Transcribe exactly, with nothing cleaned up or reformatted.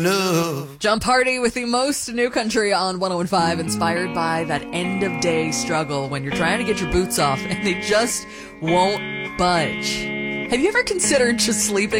Jump Party with the most new country on one oh one point five, inspired by that end of day struggle when you're trying to get your boots off and they just won't budge. Have you ever considered just sleeping